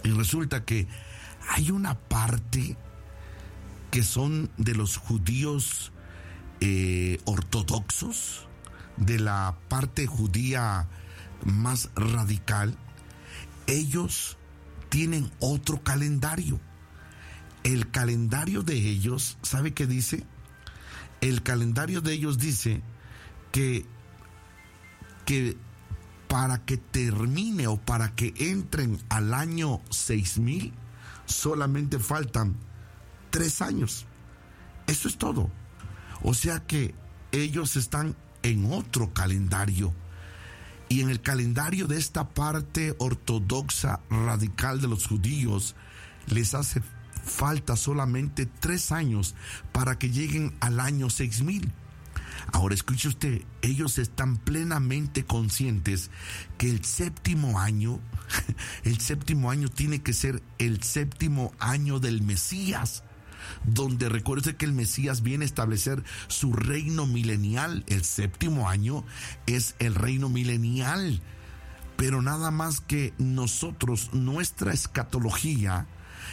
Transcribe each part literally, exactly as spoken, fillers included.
Y resulta que hay una parte que son de los judíos eh, ortodoxos, de la parte judía más radical. Ellos tienen otro calendario. El calendario de ellos, ¿sabe qué dice? El calendario de ellos dice que, que para que termine o para que entren al año seis mil, solamente faltan tres años. Eso es todo. O sea que ellos están en otro calendario. Y en el calendario de esta parte ortodoxa radical de los judíos, les hace falta solamente tres años para que lleguen al año seis mil. Ahora escuche usted, ellos están plenamente conscientes que el séptimo año, el séptimo año tiene que ser el séptimo año del Mesías, donde recuerde que el Mesías viene a establecer su reino milenial. El séptimo año es el reino milenial, pero nada más que nosotros, nuestra escatología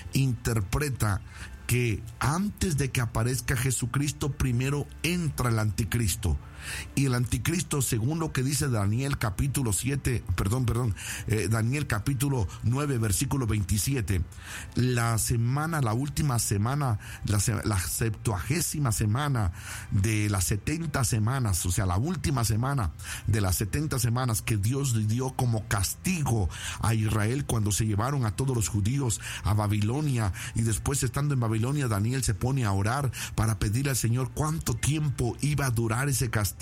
interpreta que antes de que aparezca Jesucristo, primero entra el anticristo. Y el anticristo, según lo que dice Daniel capítulo siete, perdón, perdón, eh, Daniel capítulo nueve, versículo veintisiete, la semana, la última semana, la, la septuagésima semana de las setenta semanas, o sea, la última semana de las setenta semanas que Dios dio como castigo a Israel cuando se llevaron a todos los judíos a Babilonia, y después estando en Babilonia, Daniel se pone a orar para pedirle al Señor cuánto tiempo iba a durar ese castigo.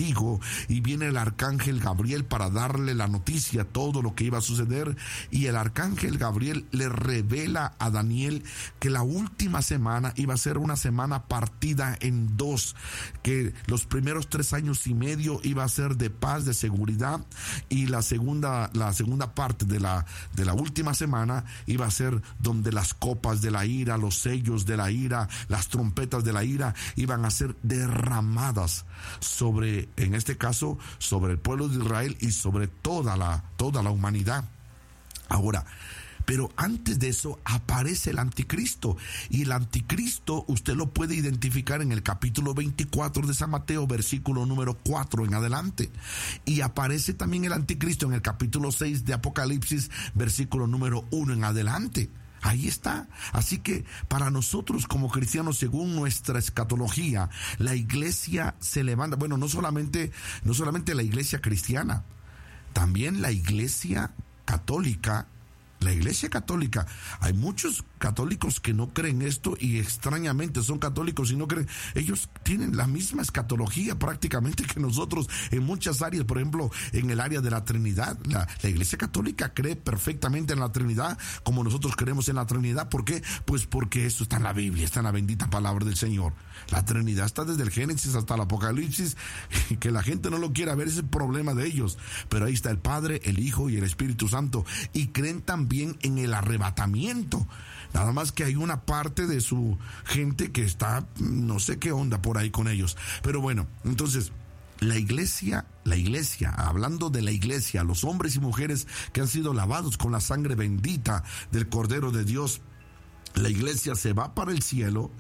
Y viene el arcángel Gabriel para darle la noticia, todo lo que iba a suceder, y el arcángel Gabriel le revela a Daniel que la última semana iba a ser una semana partida en dos, que los primeros tres años y medio iba a ser de paz, de seguridad, y la segunda, la segunda parte de la, de la última semana iba a ser donde las copas de la ira, los sellos de la ira, las trompetas de la ira iban a ser derramadas sobre, en este caso, sobre el pueblo de Israel y sobre toda la, toda la humanidad. Ahora, pero antes de eso aparece el anticristo, y el anticristo usted lo puede identificar en el capítulo veinticuatro de San Mateo, versículo número cuatro en adelante, y aparece también el anticristo en el capítulo seis de Apocalipsis, versículo número uno en adelante. Ahí está. Así que para nosotros como cristianos, según nuestra escatología, la iglesia se levanta. Bueno, no solamente, no solamente la iglesia cristiana, también la iglesia católica. La iglesia católica, hay muchos católicos que no creen esto, y extrañamente son católicos y no creen. Ellos tienen la misma escatología prácticamente que nosotros en muchas áreas. Por ejemplo, en el área de la Trinidad, la, la iglesia católica cree perfectamente en la Trinidad, como nosotros creemos en la Trinidad. ¿Por qué? Pues porque eso está en la Biblia, está en la bendita palabra del Señor. La Trinidad está desde el Génesis hasta el Apocalipsis. Que la gente no lo quiera ver es el problema de ellos, pero ahí está el Padre, el Hijo y el Espíritu Santo, y creen también en el arrebatamiento. Nada más que hay una parte de su gente que está, no sé qué onda por ahí con ellos. Pero bueno, entonces la iglesia, la iglesia, hablando de la iglesia, los hombres y mujeres que han sido lavados con la sangre bendita del Cordero de Dios, la iglesia se va para el cielo,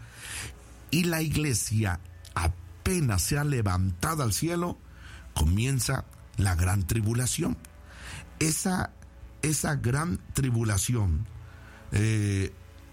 y la iglesia apenas sea levantada al cielo, comienza la gran tribulación. Esa Esa gran tribulación, eh,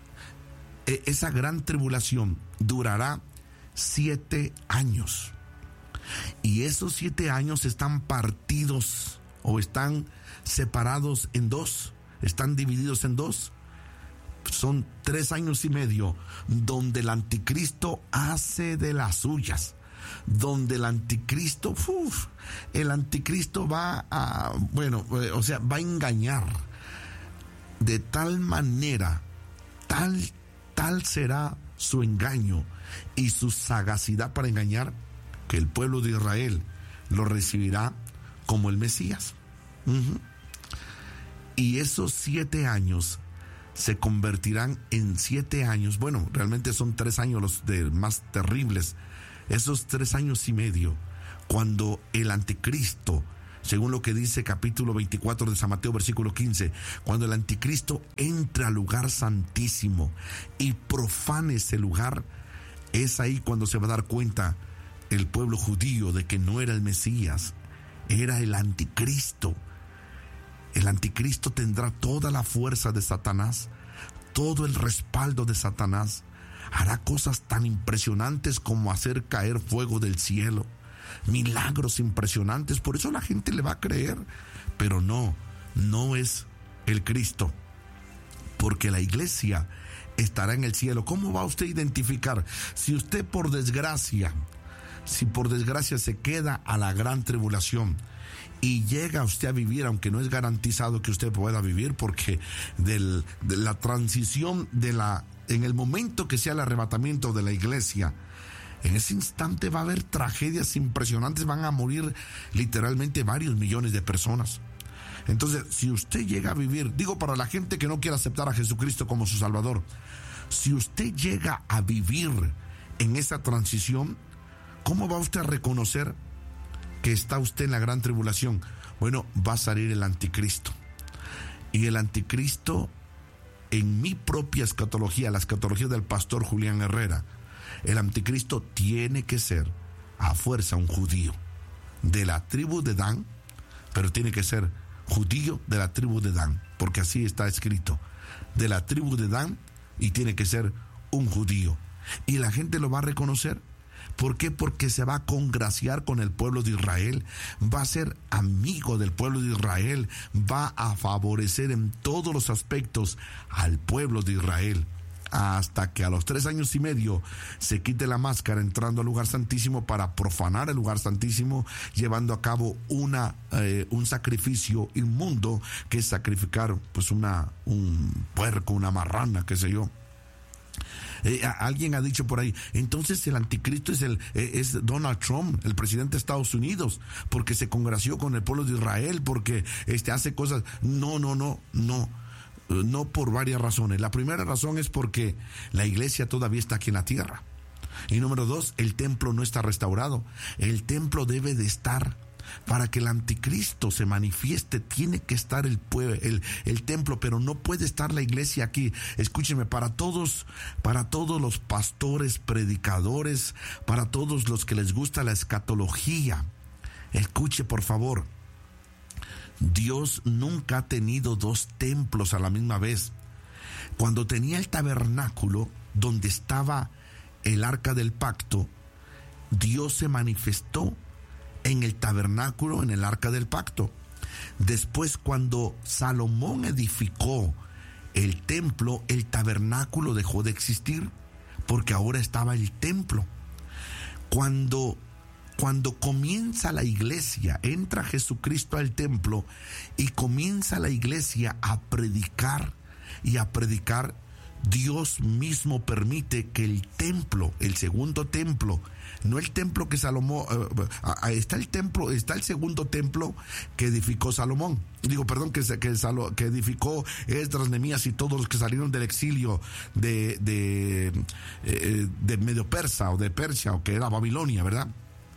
esa gran tribulación durará siete años. Y esos siete años están partidos o están separados en dos, están divididos en dos. Son tres años y medio donde el anticristo hace de las suyas. Donde el anticristo, uf, el anticristo va a, bueno, o sea, va a engañar de tal manera, tal, tal será su engaño y su sagacidad para engañar, que el pueblo de Israel lo recibirá como el Mesías. Uh-huh. Y esos siete años se convertirán en siete años, bueno, realmente son tres años los de más terribles. Esos tres años y medio, cuando el anticristo según lo que dice capítulo veinticuatro de San Mateo, versículo quince, cuando el anticristo entre al lugar santísimo y profane ese lugar, es ahí cuando se va a dar cuenta el pueblo judío de que no era el Mesías, era el anticristo. El anticristo tendrá toda la fuerza de Satanás, todo el respaldo de Satanás. Hará cosas tan impresionantes como hacer caer fuego del cielo, milagros impresionantes. Por eso la gente le va a creer, pero no, no es el Cristo, porque la iglesia estará en el cielo. ¿Cómo va usted a identificar? Si usted por desgracia, si por desgracia se queda a la gran tribulación y llega usted a vivir, aunque no es garantizado que usted pueda vivir, porque del, de la transición de la, en el momento que sea el arrebatamiento de la iglesia, en ese instante va a haber tragedias impresionantes, van a morir literalmente varios millones de personas. Entonces, si usted llega a vivir, digo para la gente que no quiere aceptar a Jesucristo como su Salvador, si usted llega a vivir en esa transición, ¿cómo va usted a reconocer que está usted en la gran tribulación? Bueno, va a salir el anticristo. Y el anticristo, en mi propia escatología, la escatología del pastor Julián Herrera, el anticristo tiene que ser a fuerza un judío de la tribu de Dan, pero tiene que ser judío de la tribu de Dan, porque así está escrito, de la tribu de Dan, y tiene que ser un judío. Y la gente lo va a reconocer. ¿Por qué? Porque se va a congraciar con el pueblo de Israel, va a ser amigo del pueblo de Israel, va a favorecer en todos los aspectos al pueblo de Israel, hasta que a los tres años y medio se quite la máscara entrando al lugar santísimo para profanar el lugar santísimo, llevando a cabo una eh, un sacrificio inmundo, que es sacrificar pues una un puerco, una marrana, qué sé yo. Eh, alguien ha dicho por ahí, entonces el anticristo es el eh, es Donald Trump, el presidente de Estados Unidos, porque se congració con el pueblo de Israel, porque este hace cosas. No, no, no, no, no, por varias razones. La primera razón es porque la iglesia todavía está aquí en la tierra. Y número dos, el templo no está restaurado. El templo debe de estar. Para que el anticristo se manifieste, tiene que estar el, el, el templo, pero no puede estar la iglesia aquí. Escúcheme, para todos, para todos los pastores, predicadores, para todos los que les gusta la escatología, escuche por favor, Dios nunca ha tenido dos templos a la misma vez. Cuando tenía el tabernáculo, donde estaba el arca del pacto, Dios se manifestó en el tabernáculo, en el arca del pacto. Después, cuando Salomón edificó el templo, el tabernáculo dejó de existir, porque ahora estaba el templo. Cuando, cuando comienza la iglesia, entra Jesucristo al templo y comienza la iglesia a predicar y a predicar, Dios mismo permite que el templo, el segundo templo, no el templo que Salomón, uh, está el templo, está el segundo templo que edificó Salomón, digo, perdón, que, que, que edificó Esdras, Nehemías y todos los que salieron del exilio de, de, eh, de Medio Persa o de Persia, o que era Babilonia, ¿verdad?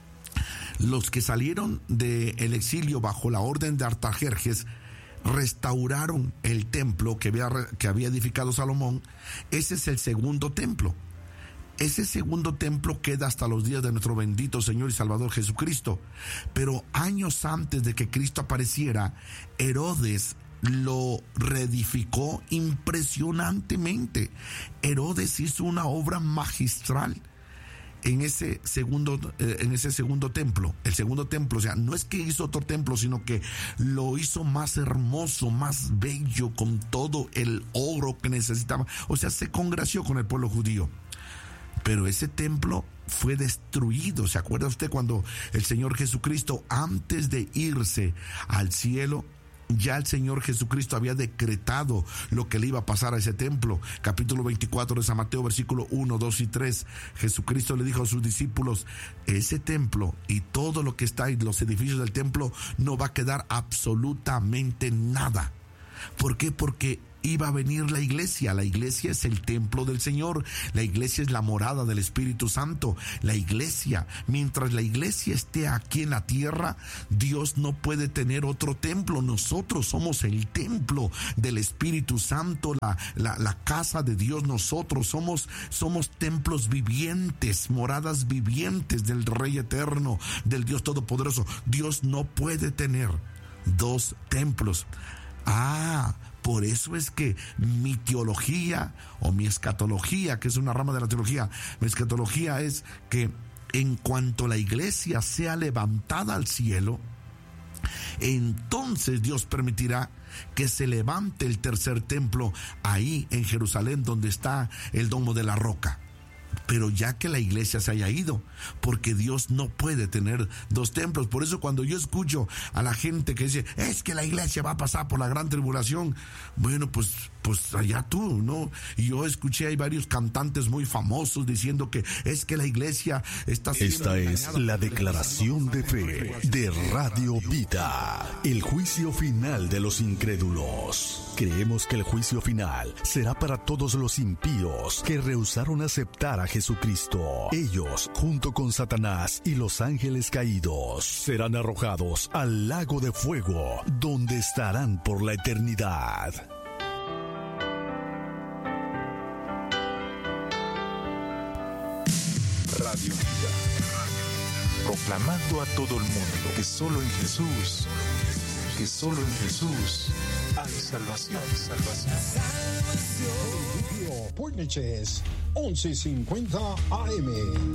Los que salieron del exilio bajo la orden de Artajerjes restauraron el templo que había, que había edificado Salomón. Ese es el segundo templo. Ese segundo templo queda hasta los días de nuestro bendito Señor y Salvador Jesucristo. Pero años antes de que Cristo apareciera, Herodes lo reedificó impresionantemente. Herodes hizo una obra magistral en ese segundo eh, en ese segundo templo. El segundo templo, o sea, no es que hizo otro templo, sino que lo hizo más hermoso, más bello, con todo el oro que necesitaba. O sea, se congració con el pueblo judío. Pero ese templo fue destruido. ¿Se acuerda usted cuando el Señor Jesucristo, antes de irse al cielo, ya el Señor Jesucristo había decretado lo que le iba a pasar a ese templo? Capítulo veinticuatro de San Mateo, versículo uno, dos y tres. Jesucristo le dijo a sus discípulos, ese templo y todo lo que está ahí, los edificios del templo, no va a quedar absolutamente nada. ¿Por qué? Porque iba a venir la iglesia. La iglesia es el templo del Señor. La iglesia es la morada del Espíritu Santo. La iglesia, mientras la iglesia esté aquí en la tierra, Dios no puede tener otro templo. Nosotros somos el templo del Espíritu Santo, la, la, la casa de Dios. Nosotros somos, somos templos vivientes, moradas vivientes del Rey eterno, del Dios todopoderoso. Dios no puede tener dos templos. Ah, por eso es que mi teología o mi escatología, que es una rama de la teología, mi escatología es que en cuanto la iglesia sea levantada al cielo, entonces Dios permitirá que se levante el tercer templo ahí en Jerusalén, donde está el domo de la roca. Pero ya que la iglesia se haya ido, porque Dios no puede tener dos templos. Por eso cuando yo escucho a la gente que dice, es que la iglesia va a pasar por la gran tribulación, bueno, pues, pues allá tú, ¿no? Y yo escuché, hay varios cantantes muy famosos diciendo que es que la iglesia está siendo Esta es la declaración de fe de Radio Vida, el juicio final de los incrédulos. Creemos que el juicio final será para todos los impíos que rehusaron aceptar a Jesucristo. Ellos, junto con Satanás y los ángeles caídos, serán arrojados al lago de fuego, donde estarán por la eternidad. Radio Vida, proclamando a todo el mundo que solo en Jesús, que solo en Jesús hay salvación, salvación. Porniches, once cincuenta A M.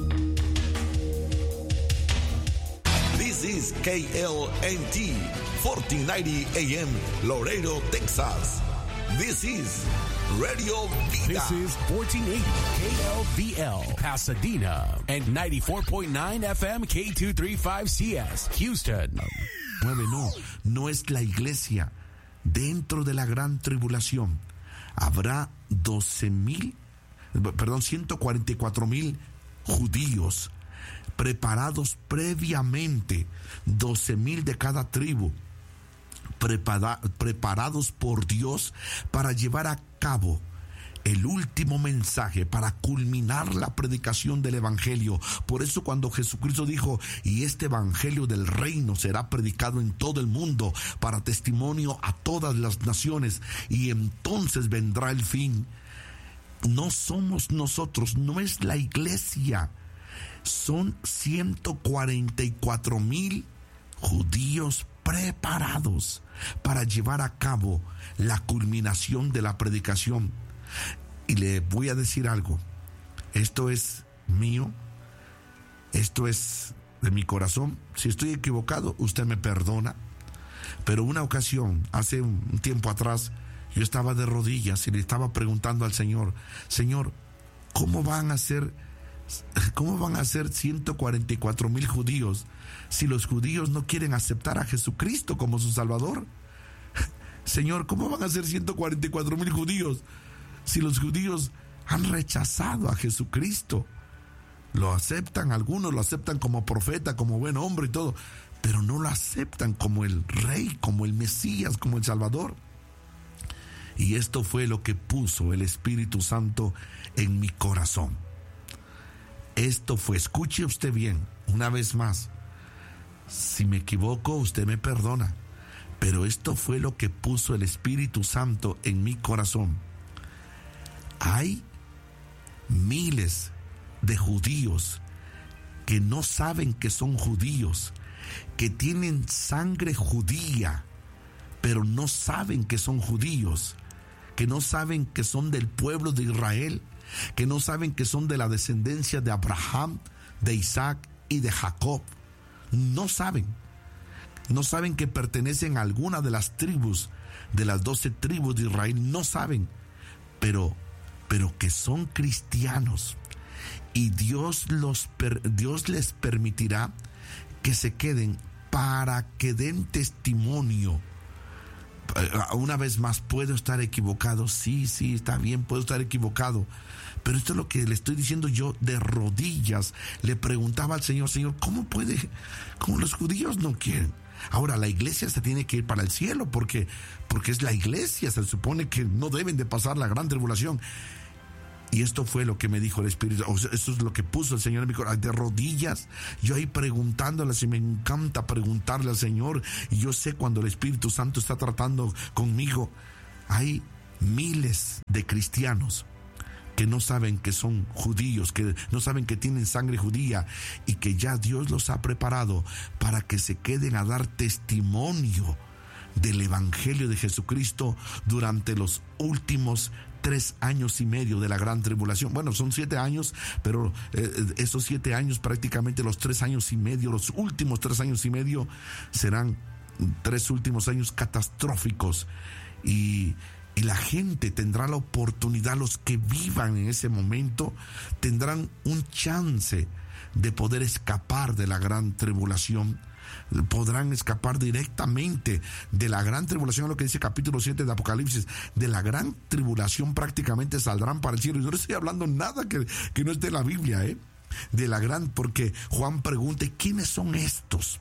This is K L N T, fourteen ninety A M, Laredo, Texas. This is Radio Vida. This is fourteen eighty K L V L, Pasadena, and ninety-four point nine F M K two thirty-five C S, Houston. Nueve, no, no es la iglesia. Dentro de la gran tribulación habrá doce mil, perdón, ciento cuarenta y cuatro mil judíos preparados previamente, doce mil de cada tribu, prepara, preparados por Dios para llevar a cabo el último mensaje, para culminar la predicación del evangelio. Por eso cuando Jesucristo dijo, y este evangelio del reino será predicado en todo el mundo para testimonio a todas las naciones, y entonces vendrá el fin. No somos nosotros, no es la iglesia, son ciento cuarenta y cuatro mil judíos preparados para llevar a cabo la culminación de la predicación. Y le voy a decir algo, esto es mío, esto es de mi corazón. Si estoy equivocado, usted me perdona. Pero una ocasión, hace un tiempo atrás, yo estaba de rodillas y le estaba preguntando al Señor, Señor, ¿cómo van a ser, cómo van a ser ciento cuarenta y cuatro mil judíos si los judíos no quieren aceptar a Jesucristo como su Salvador? Señor, ¿cómo van a ser ciento cuarenta y cuatro mil judíos si los judíos han rechazado a Jesucristo? Lo aceptan, algunos lo aceptan como profeta, como buen hombre y todo, pero no lo aceptan como el Rey, como el Mesías, como el Salvador. Y esto fue lo que puso el Espíritu Santo en mi corazón. Esto fue, escuche usted bien, una vez más, si me equivoco, usted me perdona, pero esto fue lo que puso el Espíritu Santo en mi corazón. Hay miles de judíos que no saben que son judíos, que tienen sangre judía, pero no saben que son judíos, que no saben que son del pueblo de Israel, que no saben que son de la descendencia de Abraham, de Isaac y de Jacob. No saben, no saben que pertenecen a alguna de las tribus, de las doce tribus de Israel, no saben, pero, pero que son cristianos. Y Dios, los, Dios les permitirá que se queden para que den testimonio. Una vez más, ¿puedo estar equivocado? Sí, sí, está bien, puedo estar equivocado. Pero esto es lo que le estoy diciendo yo de rodillas. Le preguntaba al Señor, Señor, ¿cómo puede? ¿Cómo los judíos no quieren? Ahora, la iglesia se tiene que ir para el cielo porque, porque es la iglesia, se supone que no deben de pasar la gran tribulación. Y esto fue lo que me dijo el Espíritu, o sea, esto es lo que puso el Señor en mi corazón, de rodillas, yo ahí preguntándole, y me encanta preguntarle al Señor, y yo sé cuando el Espíritu Santo está tratando conmigo. Hay miles de cristianos que no saben que son judíos, que no saben que tienen sangre judía, y que ya Dios los ha preparado para que se queden a dar testimonio del Evangelio de Jesucristo durante los últimos tres años y medio de la gran tribulación. Bueno, son siete años, pero eh, esos siete años, prácticamente los tres años y medio, los últimos tres años y medio, serán tres últimos años catastróficos. Y, y la gente tendrá la oportunidad, los que vivan en ese momento, tendrán un chance de poder escapar de la gran tribulación. Podrán escapar directamente de la gran tribulación, lo que dice capítulo siete de Apocalipsis. De la gran tribulación prácticamente saldrán para el cielo. Y no estoy hablando nada que, que no esté en la Biblia, ¿eh? De la gran, porque Juan pregunta, ¿quiénes son estos?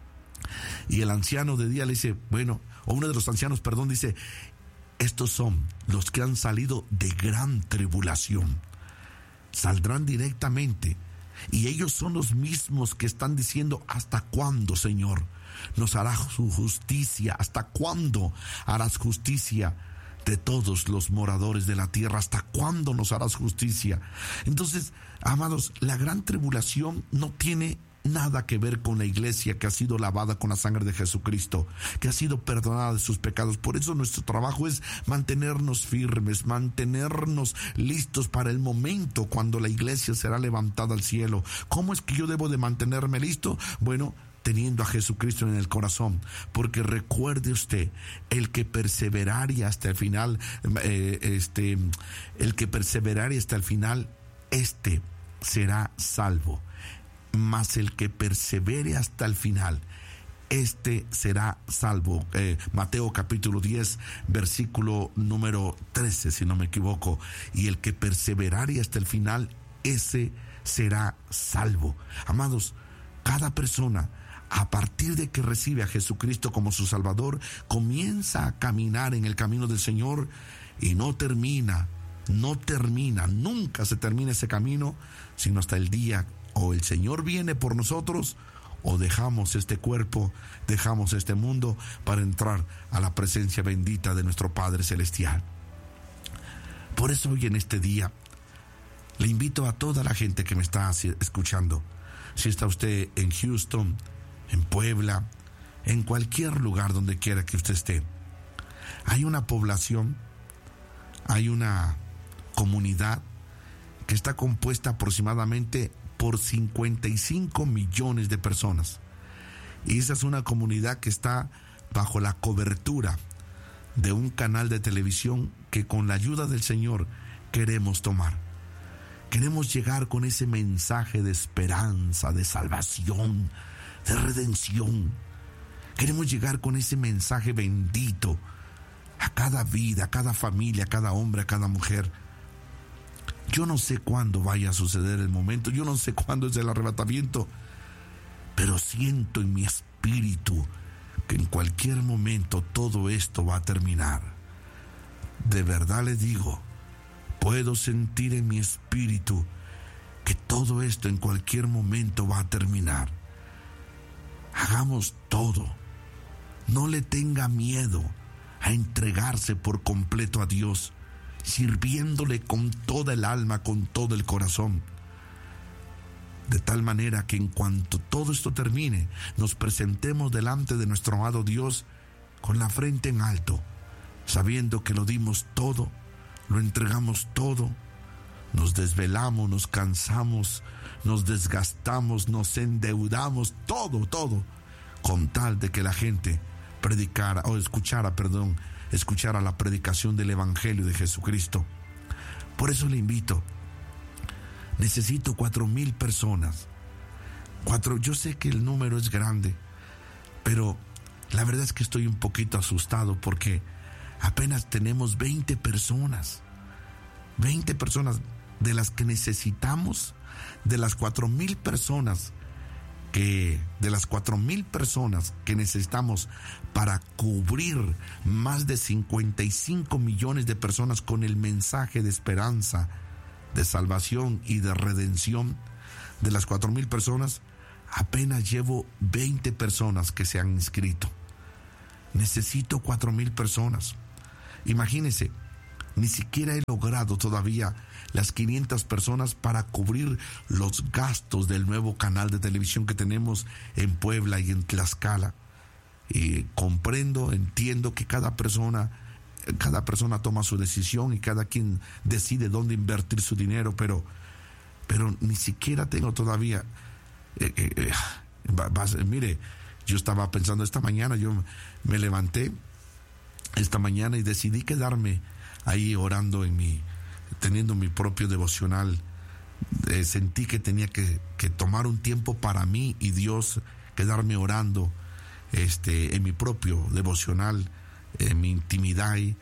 Y el anciano de día le dice, bueno, o uno de los ancianos, perdón, dice, estos son los que han salido de gran tribulación. Saldrán directamente. Y ellos son los mismos que están diciendo, ¿hasta cuándo, Señor, nos hará su justicia? ¿Hasta cuándo harás justicia de todos los moradores de la tierra? ¿Hasta cuándo nos harás justicia? Entonces, amados, la gran tribulación no tiene nada que ver con la iglesia que ha sido lavada con la sangre de Jesucristo, que ha sido perdonada de sus pecados. Por eso nuestro trabajo es mantenernos firmes, mantenernos listos para el momento cuando la iglesia será levantada al cielo. ¿Cómo es que yo debo de mantenerme listo? Bueno, teniendo a Jesucristo en el corazón, porque recuerde usted, el que perseveraría hasta el final, eh, este, el que perseveraría hasta el final, este será salvo. Mas el que persevere hasta el final, este será salvo. Eh, Mateo capítulo diez, versículo número trece, si no me equivoco. Y el que perseverare hasta el final, ese será salvo. Amados, cada persona, a partir de que recibe a Jesucristo como su Salvador, comienza a caminar en el camino del Señor y no termina, no termina, nunca se termina ese camino, sino hasta el día o el Señor viene por nosotros, o dejamos este cuerpo, dejamos este mundo para entrar a la presencia bendita de nuestro Padre Celestial. Por eso hoy en este día le invito a toda la gente que me está escuchando, si está usted en Houston, en Puebla, en cualquier lugar donde quiera que usted esté, hay una población, hay una comunidad que está compuesta aproximadamente por cincuenta y cinco millones de personas. Y esa es una comunidad que está bajo la cobertura de un canal de televisión que con la ayuda del Señor queremos tomar. Queremos llegar con ese mensaje de esperanza, de salvación, de redención. Queremos llegar con ese mensaje bendito a cada vida, a cada familia, a cada hombre, a cada mujer. Yo no sé cuándo vaya a suceder el momento, yo no sé cuándo es el arrebatamiento, pero siento en mi espíritu que en cualquier momento todo esto va a terminar. De verdad les digo, puedo sentir en mi espíritu que todo esto en cualquier momento va a terminar. Hagamos todo, no le tenga miedo a entregarse por completo a Dios, sirviéndole con toda el alma, con todo el corazón, de tal manera que en cuanto todo esto termine, nos presentemos delante de nuestro amado Dios con la frente en alto, sabiendo que lo dimos todo, lo entregamos todo, nos desvelamos, nos cansamos, nos desgastamos, nos endeudamos, todo, todo, con tal de que la gente predicara, o escuchara, perdón, escuchar a la predicación del Evangelio de Jesucristo. Por eso le invito, necesito cuatro mil personas. Cuatro, yo sé que el número es grande, pero la verdad es que estoy un poquito asustado porque apenas tenemos veinte personas. veinte personas de las que necesitamos, de las cuatro mil personas que de las cuatro mil personas que necesitamos para cubrir más de cincuenta y cinco millones de personas con el mensaje de esperanza, de salvación y de redención, de las cuatro mil personas, apenas llevo veinte personas que se han inscrito. Necesito cuatro mil personas. Imagínense, ni siquiera he logrado todavía las quinientas personas para cubrir los gastos del nuevo canal de televisión que tenemos en Puebla y en Tlaxcala. Y comprendo, entiendo que cada persona, cada persona toma su decisión y cada quien decide dónde invertir su dinero, pero, pero ni siquiera tengo todavía. Eh, eh, eh, vas, mire, yo estaba pensando esta mañana, yo me levanté esta mañana y decidí quedarme ahí orando en mi, teniendo mi propio devocional. Eh, sentí que tenía que, que tomar un tiempo para mí y Dios, quedarme orando este, en mi propio devocional, en mi intimidad. Y,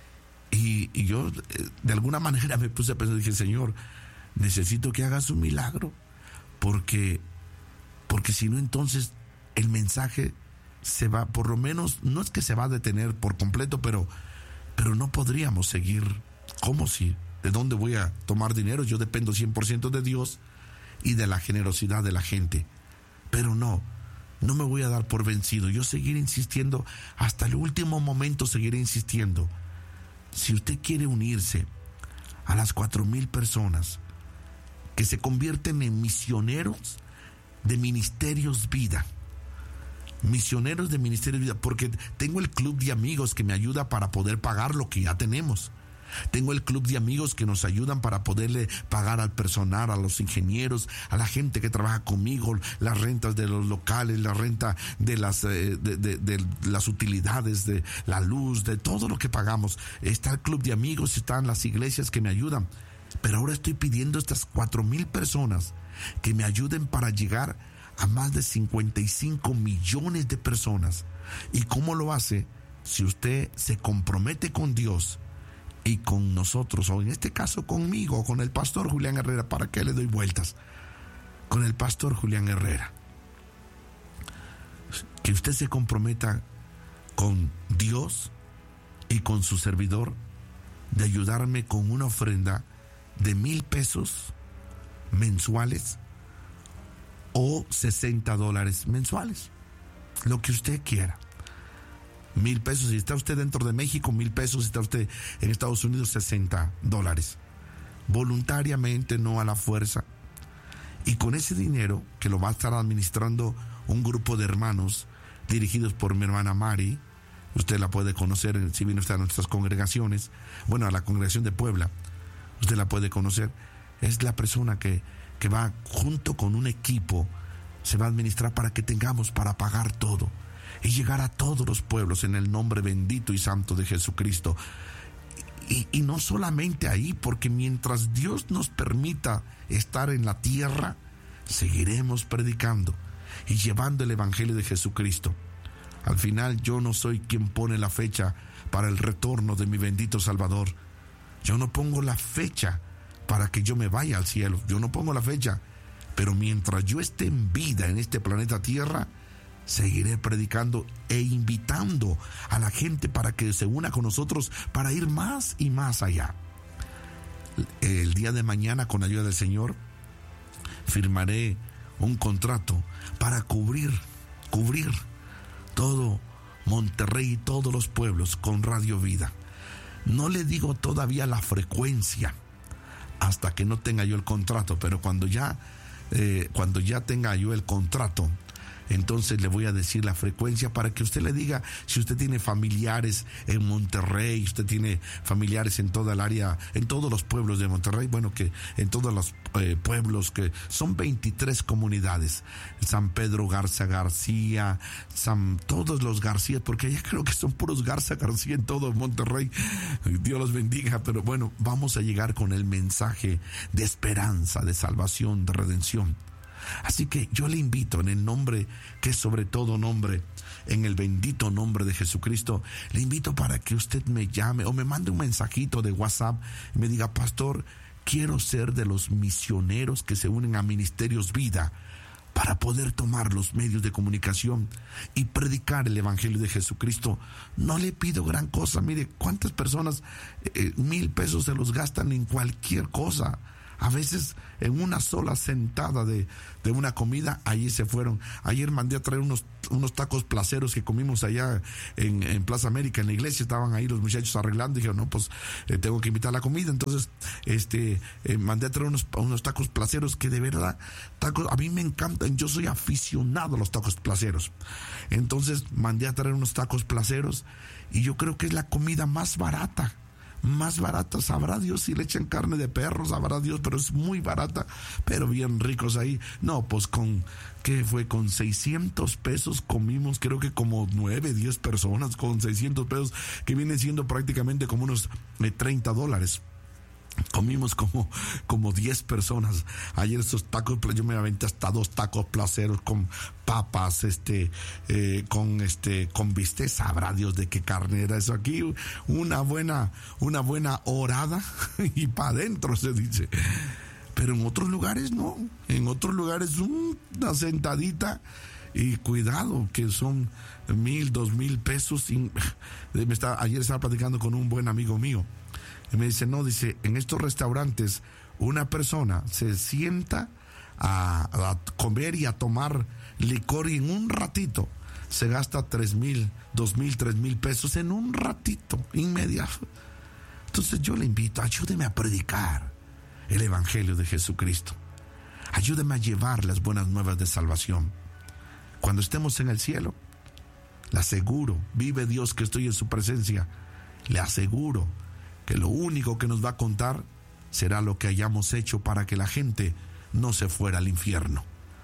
y yo eh, de alguna manera me puse a pensar, dije, Señor, necesito que hagas un milagro, porque, porque si no, entonces el mensaje se va, por lo menos, no es que se va a detener por completo, pero pero no podríamos seguir. ¿Cómo si? ¿De dónde voy a tomar dinero? Yo dependo cien por ciento de Dios y de la generosidad de la gente. Pero no, no me voy a dar por vencido. Yo seguiré insistiendo, hasta el último momento seguiré insistiendo. Si usted quiere unirse a las cuatro mil personas que se convierten en misioneros de Ministerios Vida, misioneros de Ministerio de Vida, porque tengo el club de amigos que me ayuda para poder pagar lo que ya tenemos. Tengo el club de amigos que nos ayudan para poderle pagar al personal, a los ingenieros, a la gente que trabaja conmigo, las rentas de los locales, la renta de las, eh, de, de, de las utilidades, de la luz, de todo lo que pagamos. Está el club de amigos, están las iglesias que me ayudan. Pero ahora estoy pidiendo a estas cuatro mil personas que me ayuden para llegar a más de cincuenta y cinco millones de personas. ¿Y cómo lo hace? Si usted se compromete con Dios y con nosotros, o en este caso conmigo, con el pastor Julián Herrera. ¿Para qué le doy vueltas? Con el pastor Julián Herrera. Que usted se comprometa con Dios y con su servidor de ayudarme con una ofrenda de mil pesos mensuales o sesenta dólares mensuales, lo que usted quiera. Mil pesos si está usted dentro de México, mil pesos si está usted en Estados Unidos, sesenta dólares. Voluntariamente, no a la fuerza. Y con ese dinero, que lo va a estar administrando un grupo de hermanos dirigidos por mi hermana Mari, usted la puede conocer si viene usted a nuestras congregaciones, bueno, a la congregación de Puebla, usted la puede conocer. Es la persona que que va junto con un equipo, se va a administrar para que tengamos para pagar todo y llegar a todos los pueblos en el nombre bendito y santo de Jesucristo. Y, y no solamente ahí, porque mientras Dios nos permita estar en la tierra, seguiremos predicando y llevando el evangelio de Jesucristo. Al final, yo no soy quien pone la fecha para el retorno de mi bendito Salvador. Yo no pongo la fecha para que yo me vaya al cielo. Yo no pongo la fecha, pero mientras yo esté en vida en este planeta Tierra, seguiré predicando e invitando a la gente para que se una con nosotros para ir más y más allá. El día de mañana, con ayuda del Señor, firmaré un contrato para cubrir, cubrir todo Monterrey y todos los pueblos con Radio Vida. No le digo todavía la frecuencia hasta que no tenga yo el contrato, pero cuando ya, eh, cuando ya tenga yo el contrato, entonces le voy a decir la frecuencia para que usted le diga, si usted tiene familiares en Monterrey, usted tiene familiares en toda el área, en todos los pueblos de Monterrey, bueno, que en todos los eh, pueblos, que son veintitrés comunidades, San Pedro Garza García, San, todos los García, porque ya creo que son puros Garza García en todo Monterrey, Dios los bendiga. Pero bueno, vamos a llegar con el mensaje de esperanza, de salvación, de redención. Así que yo le invito en el nombre que es sobre todo nombre, en el bendito nombre de Jesucristo, le invito para que usted me llame o me mande un mensajito de WhatsApp y me diga: pastor, quiero ser de los misioneros que se unen a Ministerios Vida para poder tomar los medios de comunicación y predicar el Evangelio de Jesucristo. No le pido gran cosa. Mire, cuántas personas eh, mil pesos se los gastan en cualquier cosa. A veces en una sola sentada de, de una comida, ahí se fueron. Ayer mandé a traer unos, unos tacos placeros que comimos allá en, en Plaza América, en la iglesia. Estaban ahí los muchachos arreglando. Dijeron, no, pues eh, tengo que invitar a la comida. Entonces este eh, mandé a traer unos, unos tacos placeros que de verdad, tacos, a mí me encantan. Yo soy aficionado a los tacos placeros. Entonces mandé a traer unos tacos placeros y yo creo que es la comida más barata. Más barata, sabrá Dios si le echan carne de perro, sabrá Dios, pero es muy barata, pero bien ricos ahí. No, pues con, ¿qué fue? Con seiscientos pesos comimos, creo que como nueve, diez personas, con seiscientos pesos, que viene siendo prácticamente como unos eh, treinta dólares. Comimos como, como diez personas. Ayer esos tacos, yo me aventé hasta dos tacos placeros con papas, este, eh, con este, con bistec. Sabrá Dios de qué carne era eso aquí. Una buena, una buena orada y para adentro se dice. Pero en otros lugares no. En otros lugares una sentadita y cuidado que son mil, dos mil pesos. Y me estaba, ayer estaba platicando con un buen amigo mío. Y me dice, no, dice, en estos restaurantes una persona se sienta a, a comer y a tomar licor y en un ratito se gasta tres mil, dos mil, tres mil pesos en un ratito, inmediato. Entonces yo le invito, ayúdeme a predicar el Evangelio de Jesucristo. Ayúdeme a llevar las buenas nuevas de salvación. Cuando estemos en el cielo, le aseguro, vive Dios que estoy en su presencia, le aseguro que lo único que nos va a contar será lo que hayamos hecho para que la gente no se fuera al infierno.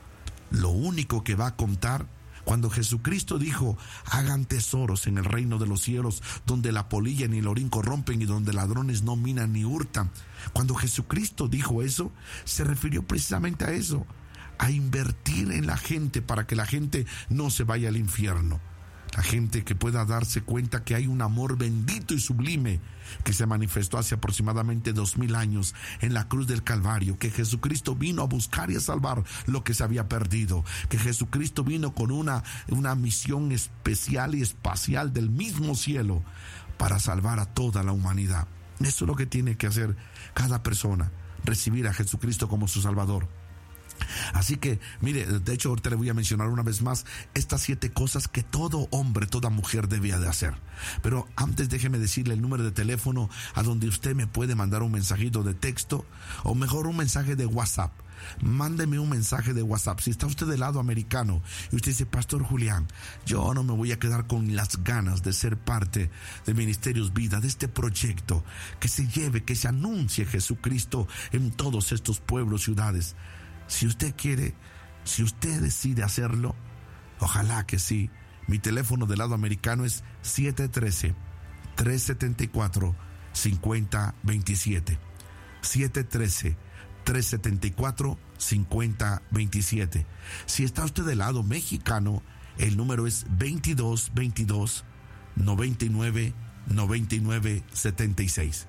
Lo único que va a contar, cuando Jesucristo dijo, hagan tesoros en el reino de los cielos, donde la polilla ni el orín corrompen y donde ladrones no minan ni hurtan. Cuando Jesucristo dijo eso, se refirió precisamente a eso, a invertir en la gente para que la gente no se vaya al infierno. La gente que pueda darse cuenta que hay un amor bendito y sublime que se manifestó hace aproximadamente dos mil años en la cruz del Calvario, que Jesucristo vino a buscar y a salvar lo que se había perdido, que Jesucristo vino con una, una misión especial y espacial del mismo cielo para salvar a toda la humanidad. Eso es lo que tiene que hacer cada persona, recibir a Jesucristo como su Salvador. Así que, mire, de hecho ahorita le voy a mencionar una vez más estas siete cosas que todo hombre, toda mujer debía de hacer. Pero antes déjeme decirle el número de teléfono a donde usted me puede mandar un mensajito de texto o mejor un mensaje de WhatsApp. Mándeme un mensaje de WhatsApp. Si está usted del lado americano y usted dice, Pastor Julián, yo no me voy a quedar con las ganas de ser parte de Ministerios Vida, de este proyecto, que se lleve, que se anuncie Jesucristo en todos estos pueblos, ciudades. Si usted quiere, si usted decide hacerlo, ojalá que sí. Mi teléfono del lado americano es siete uno tres, tres siete cuatro, cinco cero dos siete. siete uno tres, tres siete cuatro, cinco cero dos siete. Si está usted del lado mexicano, el número es veintidós veintidós, noventa y nueve, noventa y nueve, setenta y seis.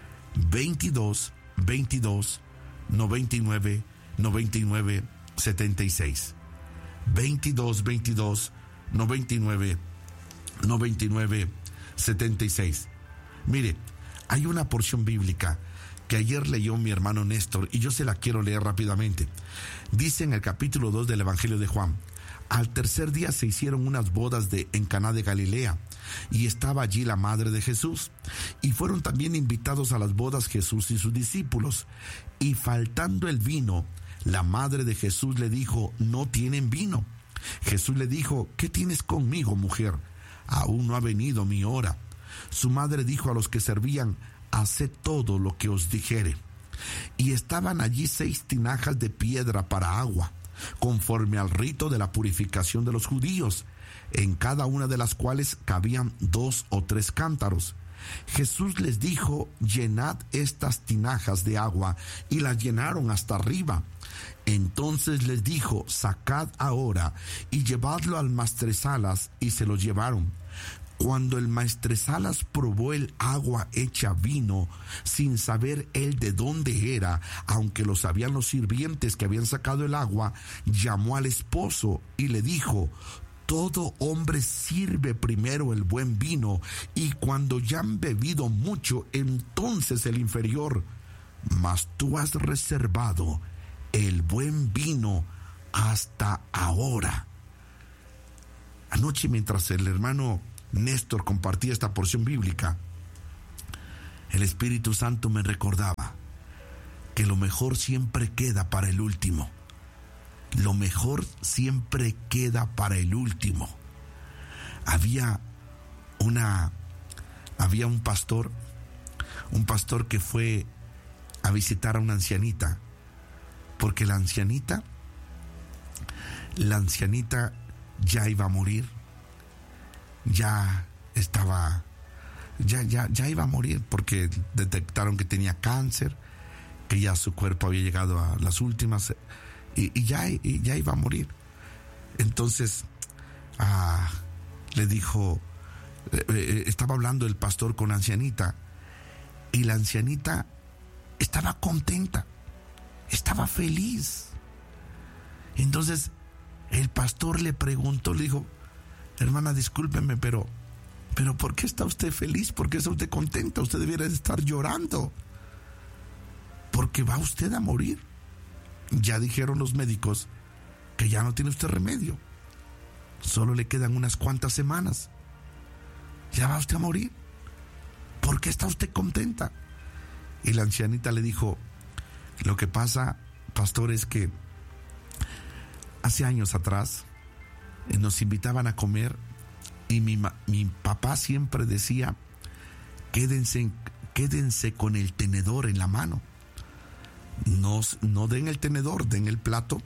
veintidós veintidós, noventa y nueve, noventa y nueve, setenta y seis. veintidós veintidós, noventa y nueve, noventa y nueve, setenta y seis. Mire, hay una porción bíblica que ayer leyó mi hermano Néstor y yo se la quiero leer rápidamente. Dice en el capítulo dos del Evangelio de Juan: al tercer día se hicieron unas bodas de, en Caná de Galilea, y estaba allí la madre de Jesús, y fueron también invitados a las bodas Jesús y sus discípulos. Y faltando el vino, la madre de Jesús le dijo, no tienen vino. Jesús le dijo, ¿qué tienes conmigo, mujer? Aún no ha venido mi hora. Su madre dijo a los que servían, haced todo lo que os dijere. Y estaban allí seis tinajas de piedra para agua, conforme al rito de la purificación de los judíos, en cada una de las cuales cabían dos o tres cántaros. Jesús les dijo, llenad estas tinajas de agua, y las llenaron hasta arriba. Entonces les dijo, sacad ahora y llevadlo al maestresalas, y se lo llevaron. Cuando el maestresalas probó el agua hecha vino, sin saber él de dónde era, aunque lo sabían los sirvientes que habían sacado el agua, llamó al esposo y le dijo: todo hombre sirve primero el buen vino, y cuando ya han bebido mucho, entonces el inferior. Mas tú has reservado el buen vino hasta ahora. Anoche, mientras el hermano Néstor compartía esta porción bíblica, el Espíritu Santo me recordaba que lo mejor siempre queda para el último. Lo mejor siempre queda para el último. Había una, había un pastor, un pastor que fue a visitar a una ancianita, porque la ancianita, la ancianita ya iba a morir, ya estaba, ya, ya, ya iba a morir, porque detectaron que tenía cáncer, que ya su cuerpo había llegado a las últimas, y, y, ya, y ya iba a morir. Entonces ah, le dijo, eh, estaba hablando el pastor con la ancianita, y la ancianita estaba contenta, estaba feliz. Entonces el pastor le preguntó, le dijo: hermana, discúlpeme, pero, pero ¿por qué está usted feliz? ¿Por qué está usted contenta? Usted debiera estar llorando, porque va usted a morir. Ya dijeron los médicos que ya no tiene usted remedio, solo le quedan unas cuantas semanas, ya va usted a morir. ¿Por qué está usted contenta? Y la ancianita le dijo: lo que pasa, pastor, es que hace años atrás nos invitaban a comer, y mi, mi papá siempre decía: quédense, quédense con el tenedor en la mano. No, no den el tenedor, den el plato,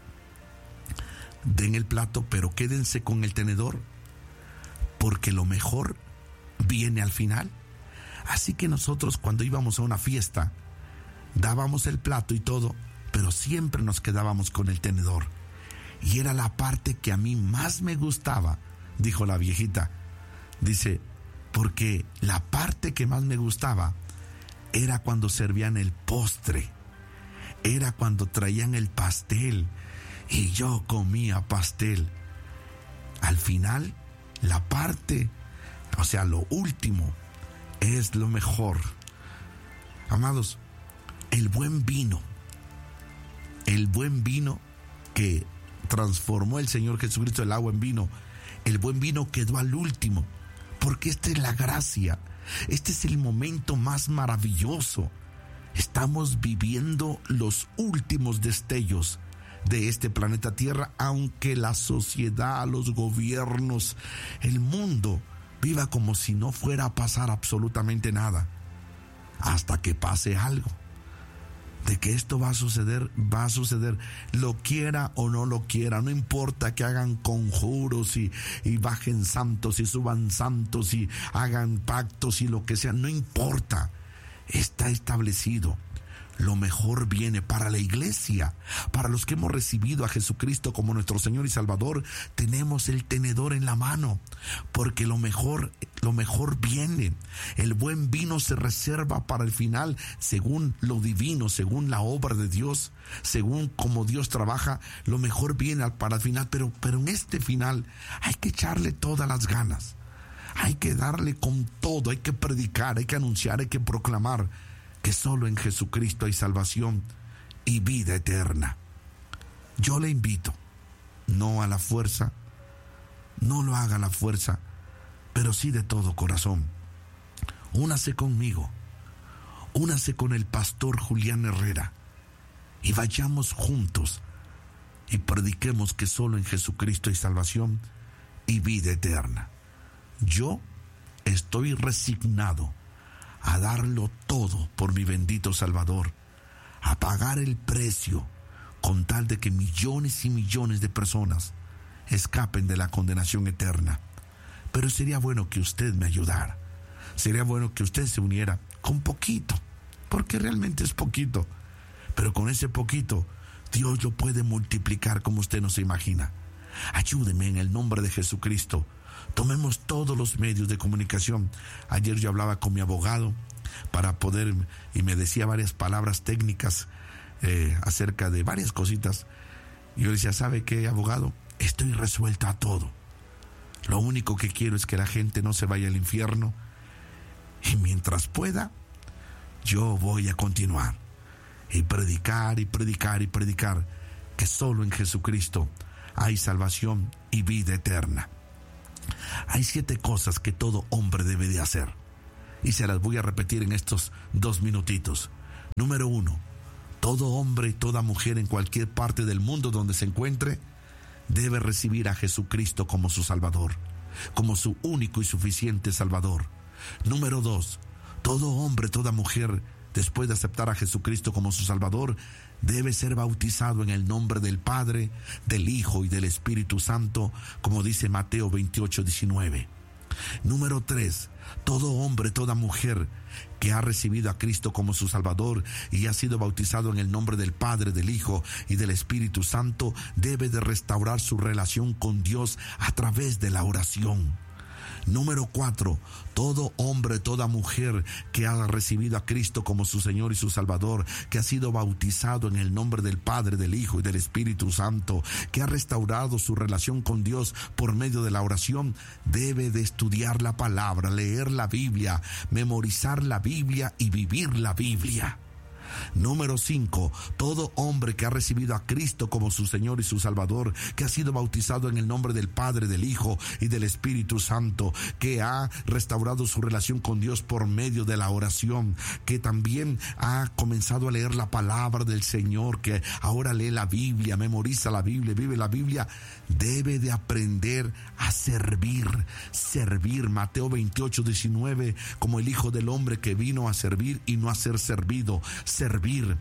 den el plato, pero quédense con el tenedor, porque lo mejor viene al final. Así que nosotros, cuando íbamos a una fiesta, dábamos el plato y todo, pero siempre nos quedábamos con el tenedor. Y era la parte que a mí más me gustaba, dijo la viejita. Dice, porque la parte que más me gustaba era cuando servían el postre, era cuando traían el pastel, y yo comía pastel. Al final, la parte, o sea, lo último, es lo mejor. Amados, el buen vino, el buen vino que transformó el Señor Jesucristo el agua en vino, el buen vino quedó al último, porque esta es la gracia, este es el momento más maravilloso. Estamos viviendo los últimos destellos de este planeta Tierra, aunque la sociedad, los gobiernos, el mundo viva como si no fuera a pasar absolutamente nada, hasta que pase algo. De que esto va a suceder, va a suceder, lo quiera o no lo quiera. No importa que hagan conjuros y, y bajen santos y suban santos y hagan pactos y lo que sea, no importa. Está establecido. Lo mejor viene para la iglesia, para los que hemos recibido a Jesucristo como nuestro Señor y Salvador. Tenemos el tenedor en la mano, porque lo mejor, lo mejor viene. El buen vino se reserva para el final, según lo divino, según la obra de Dios, según como Dios trabaja. Lo mejor viene para el final, pero, pero en este final hay que echarle todas las ganas. Hay que darle con todo, hay que predicar, hay que anunciar, hay que proclamar que solo en Jesucristo hay salvación y vida eterna. Yo le invito, no a la fuerza, no lo haga a la fuerza, pero sí de todo corazón. Únase conmigo, únase con el pastor Julián Herrera, y vayamos juntos y prediquemos que solo en Jesucristo hay salvación y vida eterna. Yo estoy resignado a darlo todo por mi bendito Salvador, a pagar el precio con tal de que millones y millones de personas escapen de la condenación eterna. Pero sería bueno que usted me ayudara, sería bueno que usted se uniera con poquito, porque realmente es poquito, pero con ese poquito Dios lo puede multiplicar como usted no se imagina. Ayúdeme en el nombre de Jesucristo. Tomemos todos los medios de comunicación. Ayer yo hablaba con mi abogado para poder, y me decía varias palabras técnicas eh, acerca de varias cositas. Y yo le decía, ¿sabe qué, abogado? Estoy resuelto a todo. Lo único que quiero es que la gente no se vaya al infierno. Y mientras pueda, yo voy a continuar. Y predicar, y predicar, y predicar. Que solo en Jesucristo hay salvación y vida eterna. Hay siete cosas que todo hombre debe de hacer. Y se las voy a repetir en estos dos minutitos. Número uno. Todo hombre y toda mujer en cualquier parte del mundo donde se encuentre debe recibir a Jesucristo como su Salvador, como su único y suficiente Salvador. Número dos, todo hombre, toda mujer, después de aceptar a Jesucristo como su Salvador, debe ser bautizado en el nombre del Padre, del Hijo y del Espíritu Santo, como dice Mateo veintiocho, diecinueve. Número tres, todo hombre, toda mujer que ha recibido a Cristo como su Salvador y ha sido bautizado en el nombre del Padre, del Hijo y del Espíritu Santo, debe de restaurar su relación con Dios a través de la oración. Número cuatro, todo hombre, toda mujer que ha recibido a Cristo como su Señor y su Salvador, que ha sido bautizado en el nombre del Padre, del Hijo y del Espíritu Santo, que ha restaurado su relación con Dios por medio de la oración, debe de estudiar la palabra, leer la Biblia, memorizar la Biblia y vivir la Biblia. Número cinco, todo hombre que ha recibido a Cristo como su Señor y su Salvador, que ha sido bautizado en el nombre del Padre, del Hijo y del Espíritu Santo, que ha restaurado su relación con Dios por medio de la oración, que también ha comenzado a leer la palabra del Señor, que ahora lee la Biblia, memoriza la Biblia, vive la Biblia, debe de aprender a servir, servir. Mateo veintiocho, diecinueve, como el Hijo del Hombre que vino a servir y no a ser servido, servir.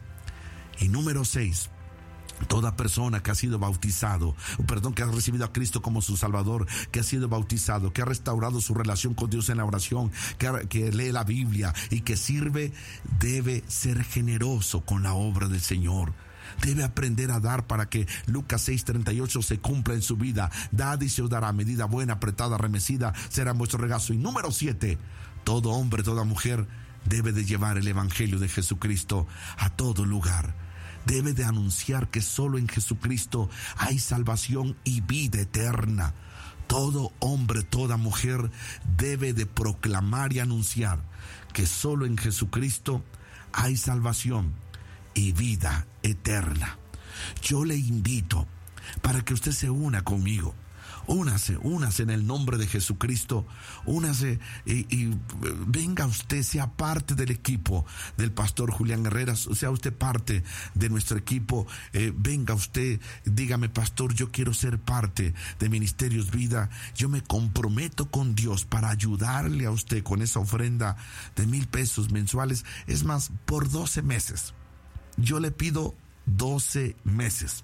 Y número seis, toda persona que ha sido bautizado, perdón, que ha recibido a Cristo como su Salvador, que ha sido bautizado, que ha restaurado su relación con Dios en la oración, que, ha, que lee la Biblia y que sirve, debe ser generoso con la obra del Señor. Debe aprender a dar para que Lucas seis, treinta y ocho se cumpla en su vida. Dad y se os dará, medida buena, apretada, remecida, será vuestro regazo. Y número siete, todo hombre, toda mujer debe de llevar el Evangelio de Jesucristo a todo lugar. Debe de anunciar que solo en Jesucristo hay salvación y vida eterna. Todo hombre, toda mujer debe de proclamar y anunciar que solo en Jesucristo hay salvación y vida eterna. Yo le invito para que usted se una conmigo. Únase, únase en el nombre de Jesucristo, únase y, y venga usted, sea parte del equipo del pastor Julián Herrera, sea usted parte de nuestro equipo, eh, venga usted, dígame, pastor, yo quiero ser parte de Ministerios Vida, yo me comprometo con Dios para ayudarle a usted con esa ofrenda de mil pesos mensuales, es más, por doce meses, yo le pido doce meses,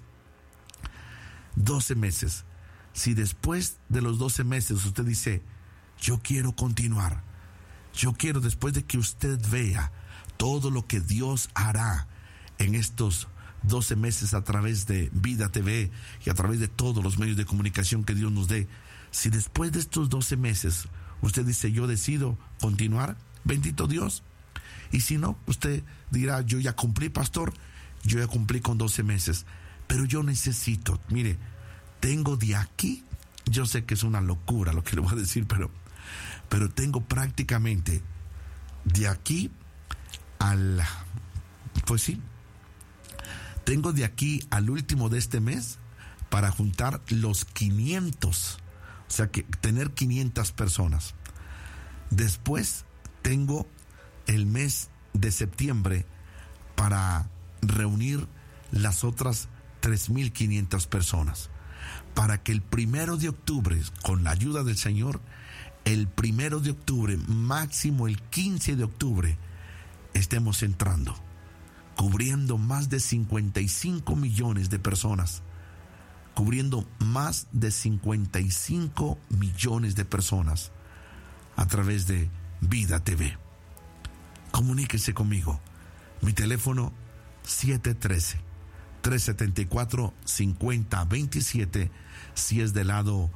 doce meses. Si después de los doce meses usted dice, yo quiero continuar, yo quiero, después de que usted vea todo lo que Dios hará en estos doce meses a través de Vida T V y a través de todos los medios de comunicación que Dios nos dé, si después de estos doce meses usted dice, yo decido continuar, bendito Dios. Y si no, usted dirá, yo ya cumplí, pastor, yo ya cumplí con doce meses, pero yo necesito, mire, tengo de aquí, yo sé que es una locura lo que le voy a decir, pero, pero tengo prácticamente de aquí al, pues sí, tengo de aquí al último de este mes para juntar los quinientos, o sea que tener quinientas personas. Después tengo el mes de septiembre para reunir las otras tres mil quinientas personas. Para que el primero de octubre, con la ayuda del Señor, el primero de octubre, máximo el quince de octubre, estemos entrando, cubriendo más de cincuenta y cinco millones de personas, cubriendo más de cincuenta y cinco millones de personas a través de Vida T V. Comuníquese conmigo. Mi teléfono siete uno tres, tres siete cuatro, cinco cero dos siete, si es del lado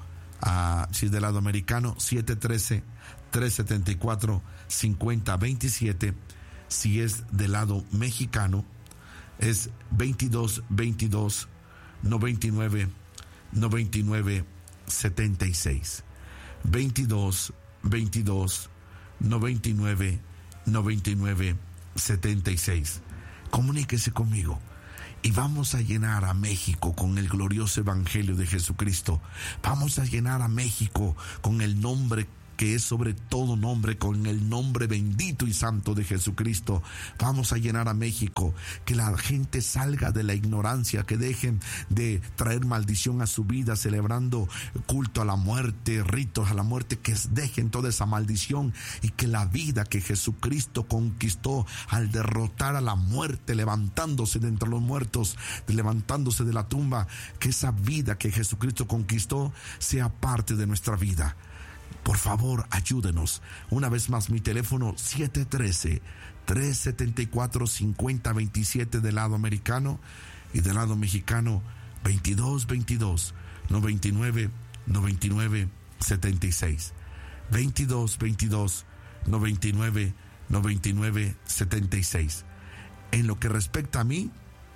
uh, si es del lado americano, siete uno tres, tres siete cuatro, cinco cero dos siete. Si es del lado mexicano, es veintidós veintidós noventa y nueve noventa y nueve setenta y seis. veintidós veintidós noventa y nueve noventa y nueve setenta y seis. Comuníquese conmigo y vamos a llenar a México con el glorioso evangelio de Jesucristo. Vamos a llenar a México con el nombre que es sobre todo nombre, con el nombre bendito y santo de Jesucristo. Vamos a llenar a México, que la gente salga de la ignorancia, que dejen de traer maldición a su vida, celebrando culto a la muerte, ritos a la muerte, que dejen toda esa maldición y que la vida que Jesucristo conquistó al derrotar a la muerte, levantándose de entre los muertos, levantándose de la tumba, que esa vida que Jesucristo conquistó sea parte de nuestra vida. Por favor, ayúdenos. Una vez más, mi teléfono siete uno tres, tres siete cuatro, cinco cero dos siete del lado americano, y del lado mexicano veintidós veintidós noventa y nueve noventa y nueve setenta y seis. veintidós veintidós noventa y nueve noventa y nueve setenta y seis. En lo que respecta a mí,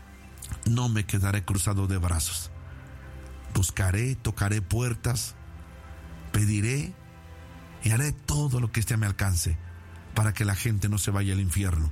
no me quedaré cruzado de brazos. Buscaré, tocaré puertas, pediré y haré todo lo que esté a mi alcance para que la gente no se vaya al infierno.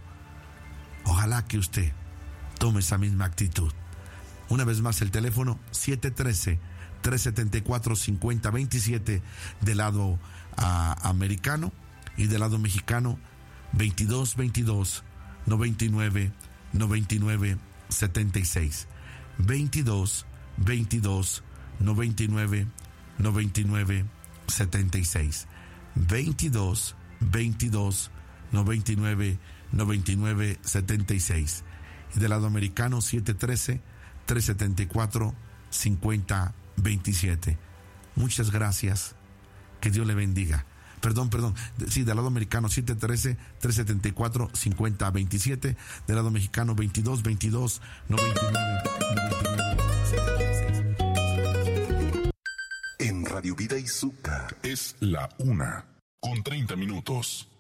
Ojalá que usted tome esa misma actitud. Una vez más, el teléfono siete uno tres, tres siete cuatro, cinco cero dos siete del lado uh, americano, y del lado mexicano veintidós veintidós noventa y nueve noventa y nueve setenta y seis. veintidós veintidós noventa y nueve noventa y nueve setenta y seis. veintidós veintidós noventa y nueve noventa y nueve setenta y seis. Y del lado americano siete uno tres, tres siete cuatro, cinco cero dos siete. Muchas gracias. Que Dios le bendiga. Perdón, perdón. Sí, del lado americano siete uno tres, tres siete cuatro, cinco cero dos siete. Del lado mexicano veintidós veintidós noventa y nueve noventa y nueve setenta y seis. En Radio Vida y Zucca es la una con treinta minutos.